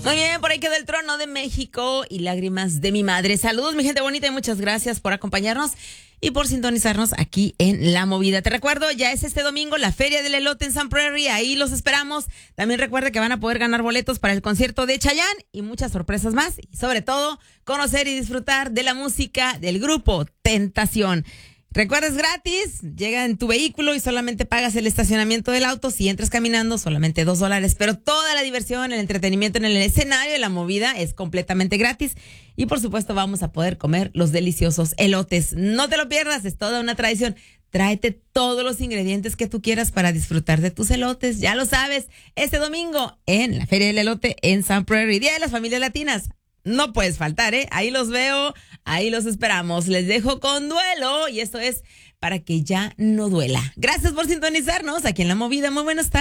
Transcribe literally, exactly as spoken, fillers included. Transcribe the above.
Muy bien, por ahí quedó El Trono de México y Lágrimas de mi Madre. Saludos, mi gente bonita, y muchas gracias por acompañarnos y por sintonizarnos aquí en La Movida. Te recuerdo, ya es este domingo la Feria del Elote en Sun Prairie, ahí los esperamos. También recuerda que van a poder ganar boletos para el concierto de Chayanne y muchas sorpresas más. Y sobre todo, conocer y disfrutar de la música del grupo Tentación. Recuerda, es gratis, llega en tu vehículo y solamente pagas el estacionamiento del auto. Si entras caminando, solamente dos dólares. Pero toda la diversión, el entretenimiento en el escenario de La Movida es completamente gratis. Y por supuesto vamos a poder comer los deliciosos elotes. No te lo pierdas, es toda una tradición. Tráete todos los ingredientes que tú quieras para disfrutar de tus elotes. Ya lo sabes, este domingo en la Feria del Elote en Sun Prairie, Día de las Familias Latinas. No puedes faltar, ¿eh? Ahí los veo, ahí los esperamos. Les dejo con Duelo y esto es para que ya no duela. Gracias por sintonizarnos aquí en La Movida. Muy buenas tardes.